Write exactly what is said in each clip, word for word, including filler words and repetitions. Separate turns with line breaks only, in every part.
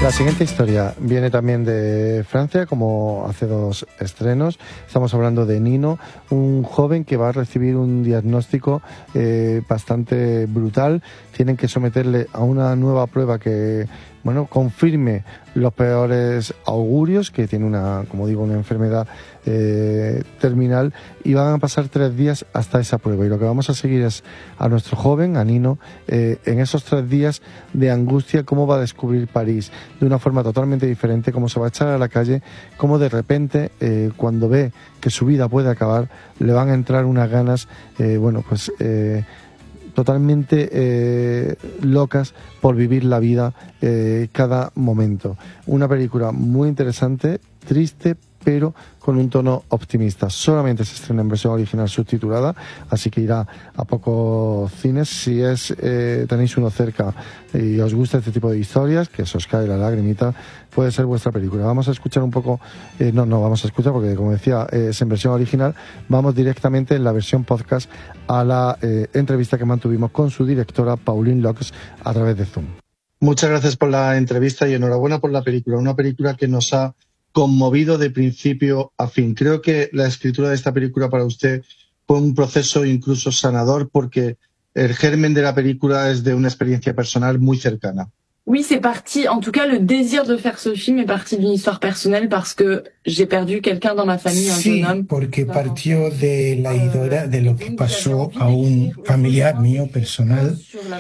La siguiente historia viene también de Francia, como hace dos estrenos. Estamos hablando de Nino, un joven que va a recibir un diagnóstico eh, bastante brutal. Tienen que someterle a una nueva prueba que, bueno, confirme los peores augurios, que tiene una, como digo, una enfermedad eh, terminal, y van a pasar tres días hasta esa prueba. Y lo que vamos a seguir es a nuestro joven, a Nino, eh, en esos tres días de angustia, cómo va a descubrir París de una forma totalmente diferente, cómo se va a echar a la calle, cómo de repente, eh, cuando ve que su vida puede acabar, le van a entrar unas ganas, eh, bueno, pues... Eh, totalmente eh, locas por vivir la vida eh, cada momento. Una película muy interesante, triste, pero con un tono optimista. Solamente se estrena en versión original subtitulada, así que irá a pocos cines. Si es eh, tenéis uno cerca y os gusta este tipo de historias, que se os cae la lagrimita, puede ser vuestra película. Vamos a escuchar un poco, eh, no, no vamos a escuchar porque, como decía, eh, es en versión original. Vamos directamente en la versión podcast a la eh, entrevista que mantuvimos con su directora, Pauline Laux, a través de Zoom. Muchas gracias por la entrevista y enhorabuena por la película. Una película que nos ha conmovido de principio a fin. Creo que la escritura de esta película para usted fue un proceso incluso sanador, porque el germen de la película es de una experiencia personal muy cercana.
Oui, c'est parti. En tout cas, le désir de faire ce film est parti d'une histoire personnelle parce que j'ai perdu quelqu'un dans ma famille, un
sí,
jeune homme.
Porque partió de la idea de lo que pasó a un familiar mío personal,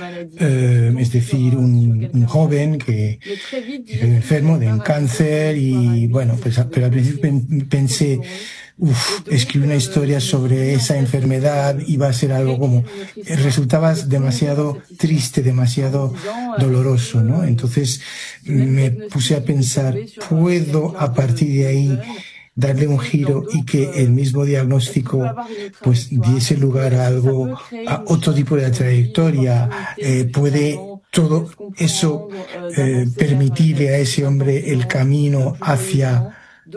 eh, es decir, un, un joven que era enfermo de un cáncer y bueno, pues pero al principio pensé, uff, escribí una historia sobre esa enfermedad, iba a ser algo como, resultaba demasiado triste, demasiado doloroso, ¿no? Entonces me puse a pensar, ¿puedo a partir de ahí darle un giro y que el mismo diagnóstico pues diese lugar a algo, a otro tipo de trayectoria? Eh, puede todo eso eh, permitirle a ese hombre el camino hacia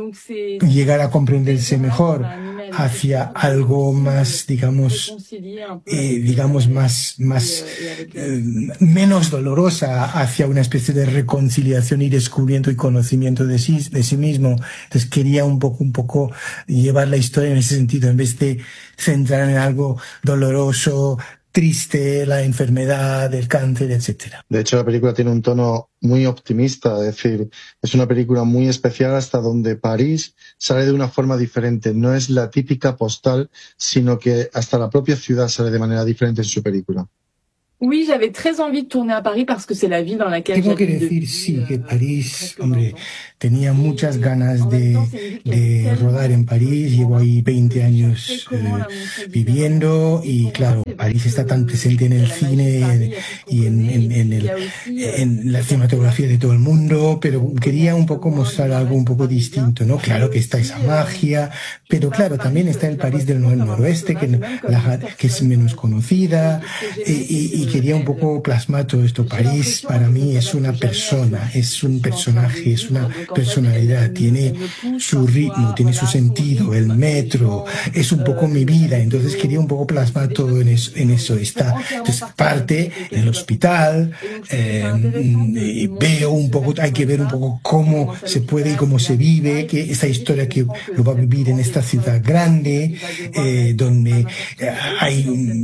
llegar a comprenderse mejor, hacia algo más, digamos, eh, digamos más, más eh, menos dolorosa, hacia una especie de reconciliación y descubrimiento y conocimiento de sí, de sí mismo. Entonces quería un poco, un poco llevar la historia en ese sentido, en vez de centrar en algo doloroso, triste, la enfermedad, el cáncer, etcétera.
De hecho, la película tiene un tono muy optimista, es decir, es una película muy especial hasta donde París sale de una forma diferente. No es la típica postal, sino que hasta la propia ciudad sale de manera diferente en su película.
Oui, j'avais très envie de tourner à Paris parce que c'est la ville dans laquelle
Tengo que
j'habite
decir,
depuis,
sí, que
euh,
París,
presque
hombre,
vingt ans.
tenía muchas ganas de, de rodar en París. Llevo ahí veinte años eh, viviendo y claro, París está tan presente en el cine y en, en, en, el, en la cinematografía de todo el mundo, pero quería un poco mostrar algo un poco distinto, ¿no? Claro que está esa magia, pero claro, también está el París del nor- noroeste, que, la, que es menos conocida, y, y, y quería un poco plasmar todo esto. París para mí es una persona, es un personaje, es una personalidad, tiene su ritmo, tiene su sentido, el metro, es un poco mi vida, entonces quería un poco plasmar todo en eso. En eso. Está, entonces parte en el hospital, eh, y veo un poco, hay que ver un poco cómo se puede y cómo se vive, que esta historia que lo va a vivir en esta ciudad grande, eh, donde eh, hay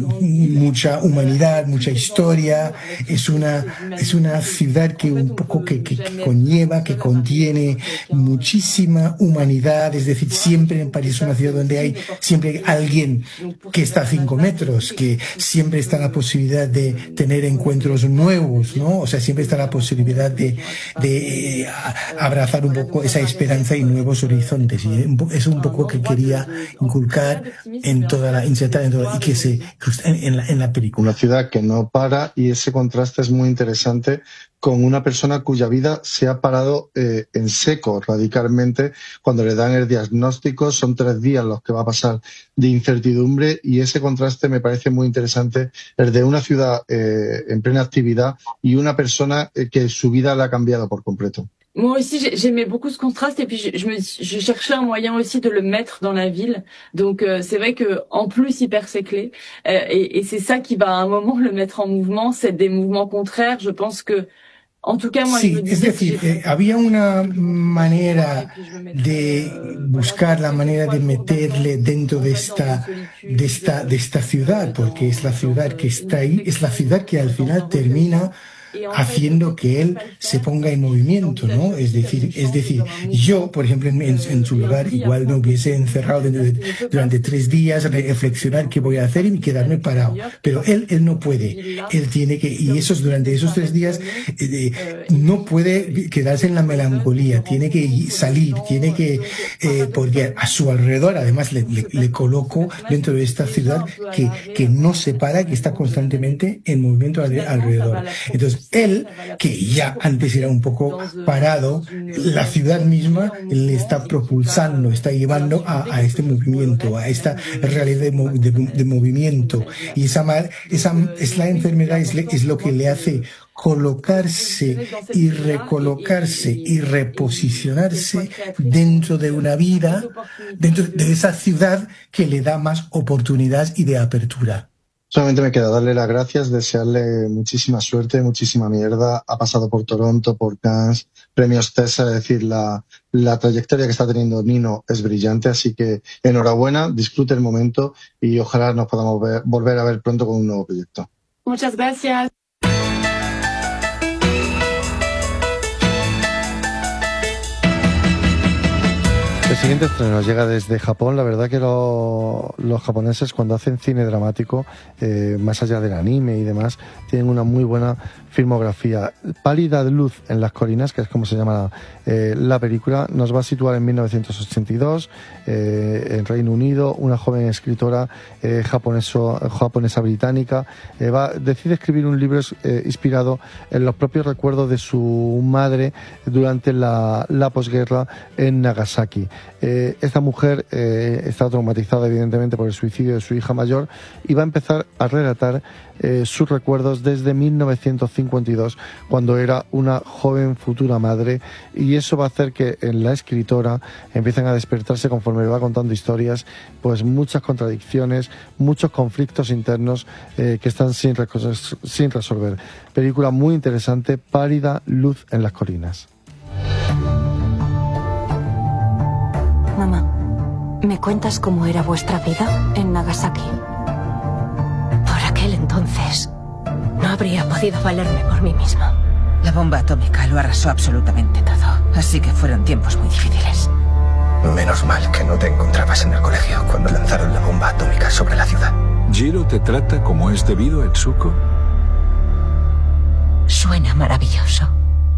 mucha humanidad, mucha historia, es una, es una ciudad que un poco que, que, que conlleva, que contiene muchísima humanidad, es decir, siempre en París es una ciudad donde hay siempre alguien que está a cinco metros, que siempre está la posibilidad de tener encuentros nuevos, ¿no? O sea, siempre está la posibilidad de, de eh, abrazar un poco esa esperanza y nuevos horizontes. Y es un poco que quería inculcar en toda la, insertar en toda, y que se, en, en, la, en la película.
Una ciudad que no para, y ese contraste es muy interesante con una persona cuya vida se ha parado eh, en seco radicalmente cuando le dan el diagnóstico. Son tres días los que va a pasar de incertidumbre, y ese contraste me parece muy interesante, el de una ciudad eh, en plena actividad y una persona eh, que su vida la ha cambiado por completo.
Moi aussi, j'aimais beaucoup ce contraste, et puis je, je, me, je cherchais un moyen aussi de le mettre dans la ville. Donc euh, c'est vrai que en plus il perd ses clés, euh, et, et c'est ça qui va à un moment le mettre en mouvement. C'est des mouvements contraires. Je pense que En tout cas, moi,
sí,
je me
es decir, eh, había una manera de buscar la manera de meterle dentro de esta, de esta, de esta ciudad, porque es la ciudad que está ahí, es la ciudad que al final termina haciendo que él se ponga en movimiento, ¿no? Es decir, es decir, yo, por ejemplo, en, en su lugar, igual me hubiese encerrado dentro de, durante tres días, reflexionar qué voy a hacer y quedarme parado. Pero él, él no puede. Él tiene que, y esos, durante esos tres días, eh, no puede quedarse en la melancolía, tiene que salir, tiene que, eh, porque a su alrededor, además, le, le, le coloco dentro de esta ciudad que, que no se para, que está constantemente en movimiento alrededor. Entonces, él, que ya antes era un poco parado, la ciudad misma le está propulsando, está llevando a, a este movimiento, a esta realidad de, de, de movimiento. Y esa, esa es la enfermedad, es, es lo que le hace colocarse y recolocarse y reposicionarse dentro de una vida, dentro de esa ciudad que le da más oportunidades y de apertura.
Solamente me queda darle las gracias, desearle muchísima suerte, muchísima mierda. Ha pasado por Toronto, por Cannes, premios César, es decir, la, la trayectoria que está teniendo Nino es brillante, así que enhorabuena, disfrute el momento y ojalá nos podamos ver, volver a ver pronto con un nuevo proyecto.
Muchas gracias.
El siguiente estreno llega desde Japón. La verdad que lo, los japoneses cuando hacen cine dramático, eh, más allá del anime y demás, tienen una muy buena filmografía. Pálida luz en las colinas, que es como se llama eh, la película, nos va a situar en mil novecientos ochenta y dos, eh, en Reino Unido. Una joven escritora eh, japoneso, japonesa británica eh, va, decide escribir un libro eh, inspirado en los propios recuerdos de su madre durante la, la posguerra en Nagasaki. Eh, esta mujer eh, está traumatizada evidentemente por el suicidio de su hija mayor y va a empezar a relatar eh, sus recuerdos desde mil novecientos cincuenta y dos, cuando era una joven futura madre, y eso va a hacer que en la escritora empiecen a despertarse, conforme va contando historias, pues muchas contradicciones, muchos conflictos internos eh, que están sin, sin resolver. Película muy interesante, Pálida luz en las colinas.
Mamá, ¿me cuentas cómo era vuestra vida en Nagasaki? Por aquel entonces, no habría podido valerme por mí misma.
La bomba atómica lo arrasó absolutamente todo, así que fueron tiempos muy difíciles.
Menos mal que no te encontrabas en el colegio cuando lanzaron la bomba atómica sobre la ciudad.
¿Jiro te trata como es debido, Etsuko?
Suena maravilloso.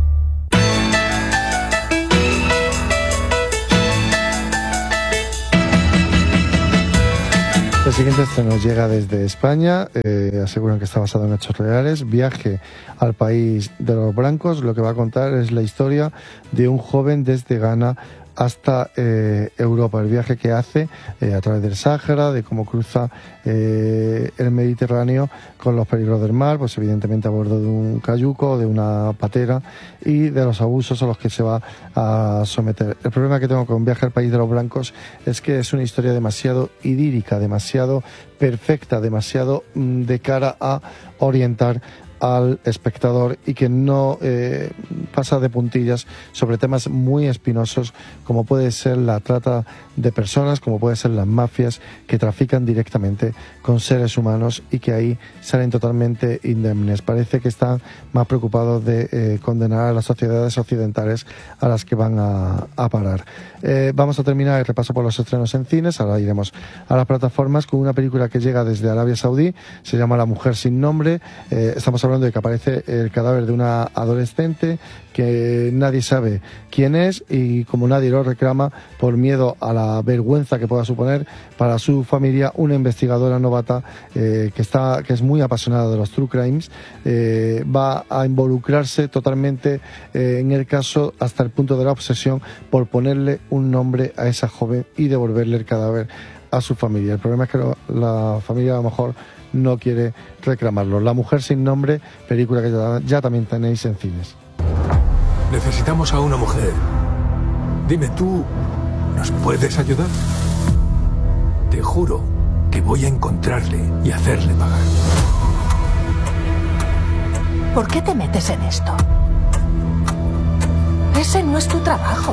El siguiente estreno llega desde España, eh, aseguran que está basado en hechos reales. Viaje al país de los blancos. Lo que va a contar es la historia de un joven desde Ghana hasta eh, Europa, el viaje que hace eh, a través del Sáhara, de cómo cruza eh, el Mediterráneo con los peligros del mar, pues evidentemente a bordo de un cayuco, de una patera, y de los abusos a los que se va a someter. El problema que tengo con Viaje al país de los blancos es que es una historia demasiado idílica, demasiado perfecta, demasiado mm, de cara a orientar al espectador y que no eh, pasa de puntillas sobre temas muy espinosos como puede ser la trata de personas, como puede ser las mafias que trafican directamente con seres humanos y que ahí salen totalmente indemnes. Parece que están más preocupados de eh, condenar a las sociedades occidentales a las que van a, a parar. Eh, vamos a terminar el repaso por los estrenos en cines. Ahora iremos a las plataformas con una película que llega desde Arabia Saudí, se llama La mujer sin nombre. Eh, estamos hablando de que aparece el cadáver de una adolescente que nadie sabe quién es, y como nadie lo reclama por miedo a la vergüenza que pueda suponer para su familia, una investigadora novata eh, que está que es muy apasionada de los true crimes eh, va a involucrarse totalmente eh, en el caso hasta el punto de la obsesión por ponerle un nombre a esa joven y devolverle el cadáver a su familia. El problema es que lo, la familia a lo mejor no quiere reclamarlo. La mujer sin nombre, película que ya, ya también tenéis en cines.
Necesitamos a una mujer. Dime, ¿tú nos puedes ayudar? Te juro que voy a encontrarle y hacerle pagar.
¿Por qué te metes en esto? ¿Cómo es tu trabajo?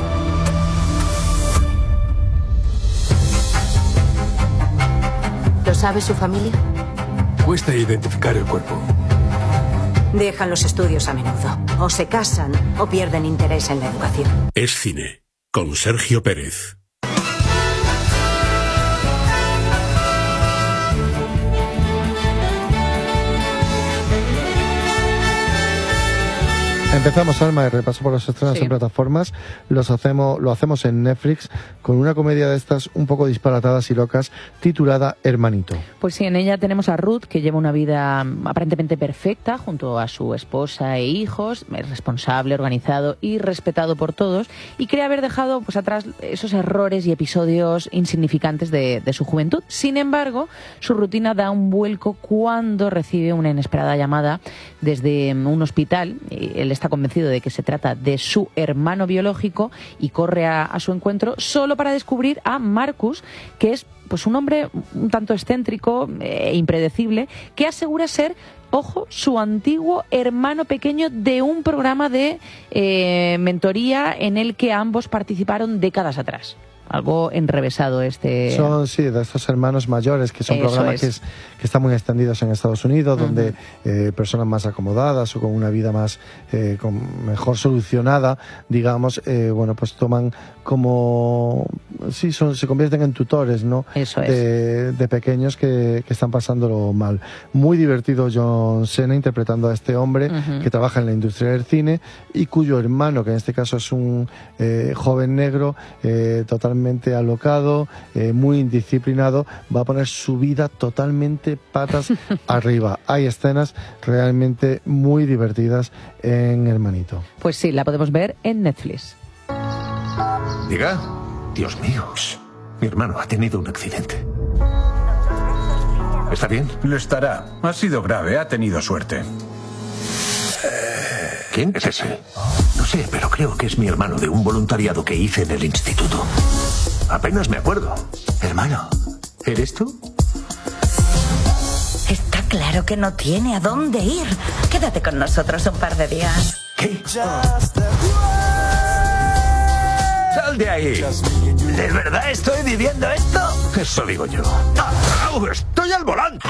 ¿Lo sabe su familia?
Cuesta identificar el cuerpo.
Dejan los estudios a menudo. O se casan o pierden interés en la educación.
Es Cine, con Sergio Pérez.
Empezamos, Alma, el repaso por los estrenos
Sí.
en plataformas. Los hacemos, lo hacemos en Netflix con una comedia de estas un poco disparatadas y locas titulada Hermanito.
Pues sí, en ella tenemos a Ruth, que lleva una vida aparentemente perfecta junto a su esposa e hijos, es responsable, organizado y respetado por todos, y cree haber dejado pues atrás esos errores y episodios insignificantes de, de su juventud. Sin embargo, su rutina da un vuelco cuando recibe una inesperada llamada desde un hospital. Él está convencido de que se trata de su hermano biológico y corre a, a su encuentro solo para descubrir a Marcus, que es pues un hombre un tanto excéntrico e impredecible, que asegura ser, ojo, su antiguo hermano pequeño de un programa de eh, mentoría en el que ambos participaron décadas atrás. Algo enrevesado este...
Son, sí, de estos hermanos mayores, que son
Eso
programas
es.
que, es, que están muy extendidos en Estados Unidos,
Uh-huh.
donde eh, personas más acomodadas o con una vida más eh, con mejor solucionada, digamos, eh, bueno, pues toman como... Sí, son, se convierten en tutores, ¿no?
Eso es.
De, de pequeños que, que están pasándolo mal. Muy divertido John Cena interpretando a este hombre
Uh-huh.
que trabaja en la industria del cine y cuyo hermano, que en este caso es un eh, joven negro, eh, totalmente alocado, eh, muy indisciplinado, va a poner su vida totalmente patas arriba. Hay escenas realmente muy divertidas en Hermanito.
Pues sí, la podemos ver en Netflix.
Diga. Dios mío. Mi hermano ha tenido un accidente. ¿Está bien?
Lo estará. Ha sido grave, ha tenido suerte.
¿Quién es ese? No sé, pero creo que es mi hermano de un voluntariado que hice en el instituto. Apenas me acuerdo. Hermano, ¿eres tú?
Está claro que no tiene a dónde ir. Quédate con nosotros un par de días.
¿Qué? ¡Sal de ahí! ¿De verdad estoy viviendo esto? Eso digo yo. ¡Au! ¡Estoy al volante!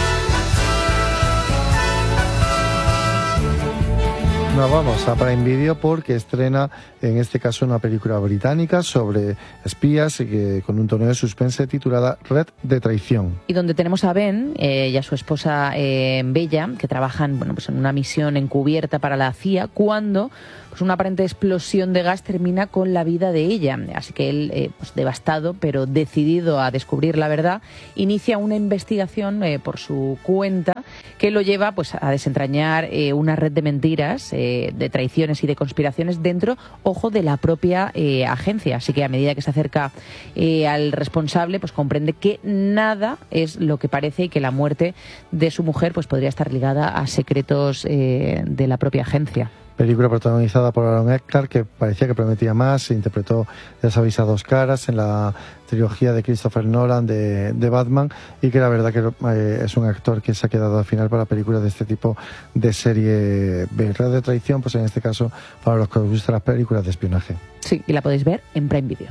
Nos vamos a Prime Video porque estrena en este caso una película británica sobre espías eh, con un tono de suspense titulada Red de Traición.
Y donde tenemos a Ben eh, y a su esposa eh, Bella, que trabajan bueno, pues en una misión encubierta para la C I A, cuando pues una aparente explosión de gas termina con la vida de ella. Así que él, eh, pues devastado, pero decidido a descubrir la verdad, inicia una investigación eh, por su cuenta que lo lleva pues a desentrañar eh, una red de mentiras, eh, de traiciones y de conspiraciones dentro, ojo, de la propia eh, agencia. Así que a medida que se acerca eh, al responsable, pues comprende que nada es lo que parece y que la muerte de su mujer pues podría estar ligada a secretos eh, de la propia agencia.
Película protagonizada por Aaron Eckhart, que parecía que prometía más. Se interpretó Ya sabéis a dos caras en la trilogía de Christopher Nolan de, de Batman, y que la verdad que eh, es un actor que se ha quedado al final para películas de este tipo de serie B. Red de Traición, pues en este caso para los que os gustan las películas de espionaje.
Sí, y la podéis ver en Prime Video.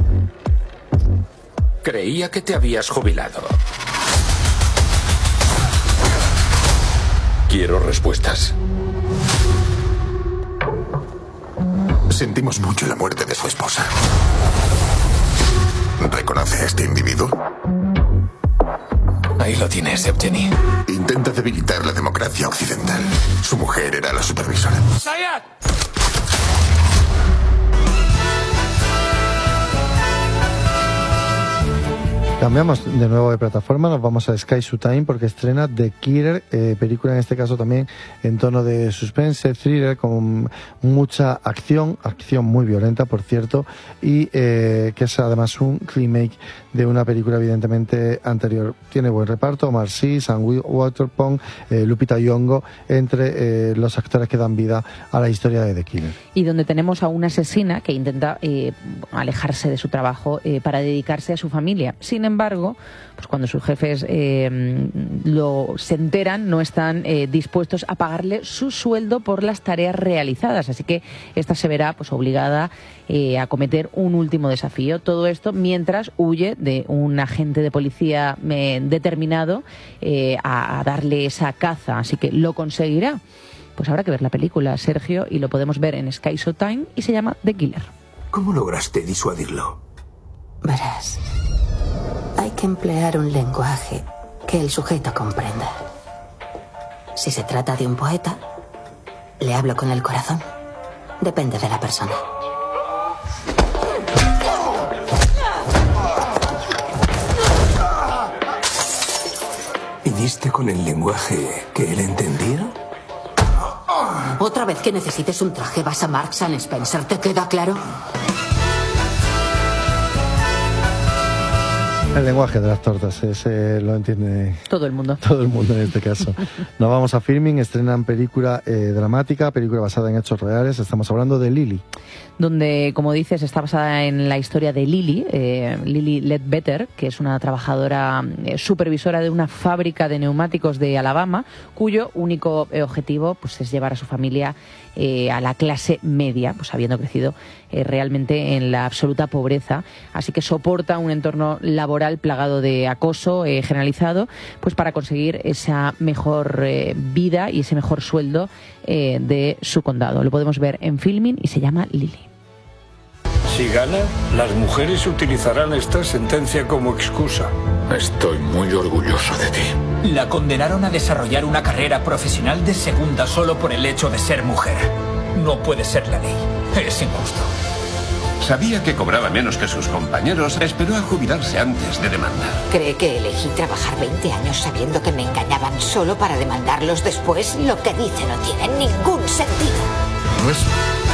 Creía que te habías jubilado. Quiero respuestas.
Sentimos mucho la muerte de su esposa. ¿Reconoce a este individuo?
Ahí lo tienes, Evgeny.
Intenta debilitar la democracia occidental. Su mujer era la supervisora.
¡Sayat!
Cambiamos de nuevo de plataforma, nos vamos a Sky Showtime porque estrena The Killer, eh, película en este caso también en tono de suspense, thriller, con mucha acción, acción muy violenta por cierto, y eh, que es además un remake de una película evidentemente anterior. Tiene buen reparto, Omar Sy, Sam Waterpong, eh, Lupita Nyong'o, entre eh, los actores que dan vida a la historia de The Killer.
Y donde tenemos a una asesina que intenta eh, alejarse de su trabajo eh, para dedicarse a su familia. Sin embargo, pues cuando sus jefes eh, lo se enteran, no están eh, dispuestos a pagarle su sueldo por las tareas realizadas. Así que esta se verá pues obligada eh, a cometer un último desafío. Todo esto mientras huye de un agente de policía eh, determinado eh, a, a darle esa caza. Así que lo conseguirá. Pues habrá que ver la película, Sergio, y lo podemos ver en Sky Showtime y se llama The Killer.
¿Cómo lograste disuadirlo?
Verás, hay que emplear un lenguaje que el sujeto comprenda. Si se trata de un poeta, le hablo con el corazón. Depende de la persona.
¿Y diste con el lenguaje que él entendía?
Otra vez que necesites un traje vas a Marks and Spencer, ¿te queda claro?
El lenguaje de las tortas, ese lo entiende
todo el mundo.
Todo el mundo en este caso. Nos vamos a Filming, estrenan película eh, dramática, película basada en hechos reales. Estamos hablando de Lily.
Donde, como dices, está basada en la historia de Lily, eh, Lily Ledbetter, que es una trabajadora eh, supervisora de una fábrica de neumáticos de Alabama, cuyo único eh, objetivo pues, es llevar a su familia eh, a la clase media, pues habiendo crecido eh, realmente en la absoluta pobreza. Así que soporta un entorno laboral plagado de acoso eh, generalizado, pues para conseguir esa mejor eh, vida y ese mejor sueldo eh, de su condado. Lo podemos ver en Filming y se llama Lily.
Si gana, las mujeres utilizarán esta sentencia como excusa.
Estoy muy orgulloso de ti.
La condenaron a desarrollar una carrera profesional de segunda solo por el hecho de ser mujer. No puede ser la ley. Es injusto.
Sabía que cobraba menos que sus compañeros. Esperó a jubilarse antes de demandar.
¿Cree que elegí trabajar veinte años sabiendo que me engañaban solo para demandarlos después? Lo que dice no tiene ningún sentido.
No es...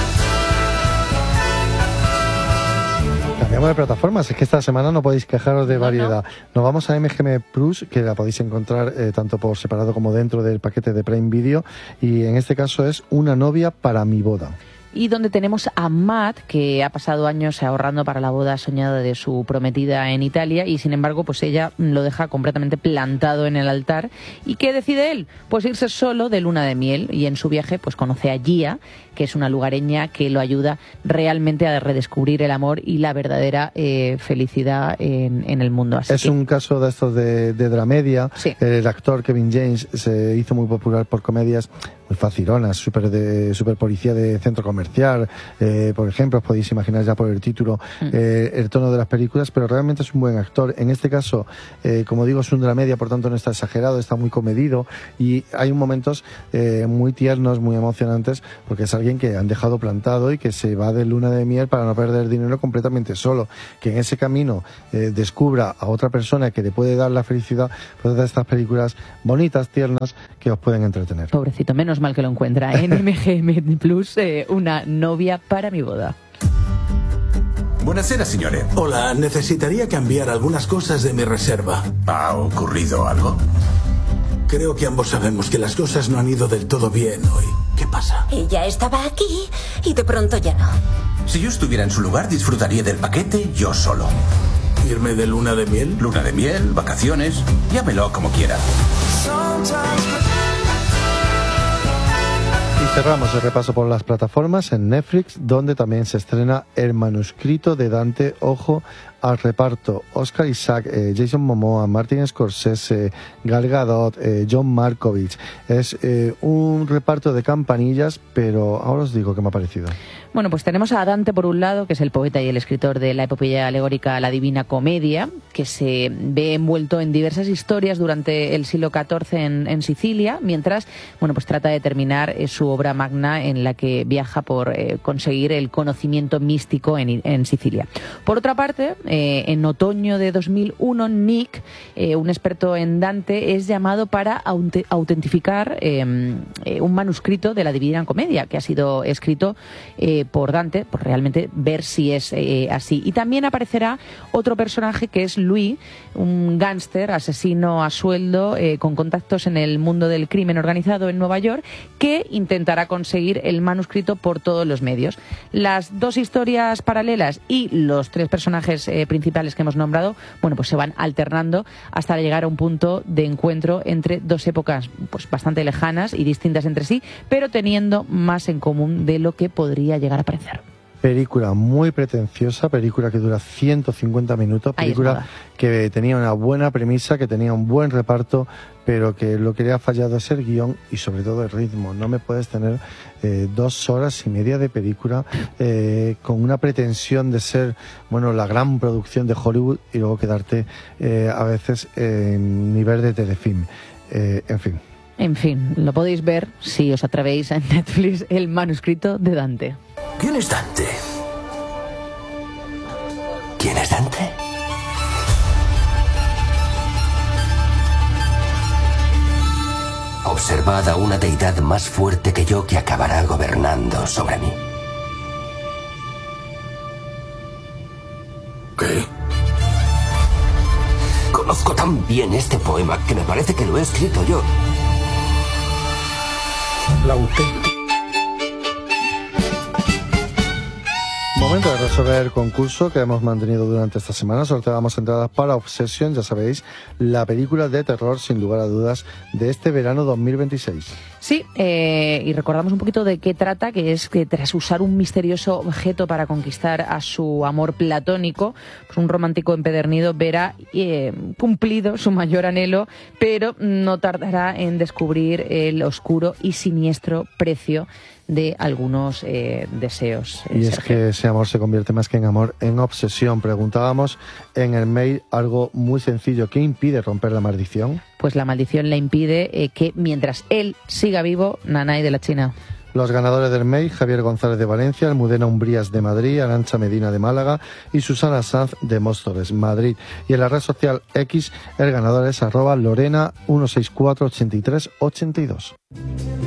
Cambiamos de plataformas, es que esta semana no podéis quejaros de variedad. Nos vamos a M G M Plus, que la podéis encontrar eh, tanto por separado como dentro del paquete de Prime Video, y en este caso es Una novia para mi boda.
Y donde tenemos a Matt, que ha pasado años ahorrando para la boda soñada de su prometida en Italia, y sin embargo pues ella lo deja completamente plantado en el altar. ¿Y qué decide él? Pues irse solo de luna de miel, y en su viaje pues conoce a Gia, que es una lugareña que lo ayuda realmente a redescubrir el amor y la verdadera eh, felicidad en, en el mundo. Así
es
que...
un caso de estos de, de dramedia.
Sí.
El actor Kevin James se hizo muy popular por comedias muy facilonas, super de super policía de centro comercial, eh, por ejemplo, os podéis imaginar ya por el título mm. eh, el tono de las películas, pero realmente es un buen actor. En este caso, eh, como digo, es un dramedia, por tanto no está exagerado, está muy comedido, y hay momentos eh, muy tiernos, muy emocionantes, porque es alguien que han dejado plantado y que se va de luna de miel para no perder dinero completamente solo, que en ese camino eh, descubra a otra persona que le puede dar la felicidad. Pues de estas películas bonitas, tiernas, que os pueden entretener.
Pobrecito, menos mal que lo encuentra en M G M Plus, eh, Una novia para mi boda.
Buonasera, signore.
Hola, necesitaría cambiar algunas cosas de mi reserva.
¿Ha ocurrido algo?
Creo que ambos sabemos que las cosas no han ido del todo bien hoy. ¿Qué pasa?
Ella estaba aquí y de pronto ya no.
Si yo estuviera en su lugar, disfrutaría del paquete yo solo.
¿Irme de luna de miel?
Luna de miel, vacaciones, llámelo como quiera.
Y cerramos el repaso por las plataformas en Netflix, donde también se estrena El manuscrito de Dante. Ojo al reparto: Oscar Isaac, eh, Jason Momoa, Martin Scorsese, Gal Gadot, eh, John Malkovich. Es eh, un reparto de campanillas, pero ahora os digo qué me ha parecido.
Bueno, pues tenemos a Dante por un lado, que es el poeta y el escritor de la epopeya alegórica La Divina Comedia, que se ve envuelto en diversas historias durante el siglo catorce en, en Sicilia, mientras bueno, pues trata de terminar eh, su obra magna, en la que viaja por eh, conseguir el conocimiento místico en, en Sicilia. Por otra parte, eh, en otoño de dos mil uno, Nick, eh, un experto en Dante, es llamado para aut- autentificar eh, eh, un manuscrito de la Divina Comedia, que ha sido escrito eh, por Dante, por realmente ver si es eh, así. Y también aparecerá otro personaje, que es Louis, un gángster, asesino a sueldo, eh, con contactos en el mundo del crimen organizado en Nueva York, que intentará conseguir el manuscrito por todos los medios. Las dos historias paralelas y los tres personajes eh, eh, principales que hemos nombrado, bueno, pues se van alternando hasta llegar a un punto de encuentro entre dos épocas pues bastante lejanas y distintas entre sí, pero teniendo más en común de lo que podría llegar a parecer.
Película muy pretenciosa, película que dura ciento cincuenta minutos, película que tenía una buena premisa, que tenía un buen reparto, pero que lo que le ha fallado es el guión y sobre todo el ritmo. No me puedes tener eh, dos horas y media de película eh, con una pretensión de ser, bueno, la gran producción de Hollywood y luego quedarte eh, a veces en nivel de telefilm. Eh, en fin.
En fin, lo podéis ver si os atrevéis en Netflix, El manuscrito de Dante.
¿Quién es Dante? ¿Quién es Dante? Observad a una deidad más fuerte que yo que acabará gobernando sobre mí. ¿Qué? Conozco tan bien este poema que me parece que lo he escrito yo.
La auténtica.
Momento de resolver el concurso que hemos mantenido durante esta semana. Sorteamos entradas para Obsession, ya sabéis, la película de terror, sin lugar a dudas, de este verano dos mil veintiséis.
Sí, eh, y recordamos un poquito de qué trata, que es que tras usar un misterioso objeto para conquistar a su amor platónico, pues un romántico empedernido verá eh, cumplido su mayor anhelo, pero no tardará en descubrir el oscuro y siniestro precio de algunos eh, deseos.
Eh, y es Sergio. Que ese amor se convierte más que en amor, en obsesión. Preguntábamos en el mail algo muy sencillo. ¿Qué impide romper la maldición?
Pues la maldición le impide eh, que mientras él siga vivo, Nanay de la China.
Los ganadores del mail: Javier González de Valencia, Almudena Umbrías de Madrid, Arantxa Medina de Málaga y Susana Sanz de Móstoles, Madrid. Y en la red social X el ganador es arroba Lorena uno seis cuatro ocho tres ocho dos.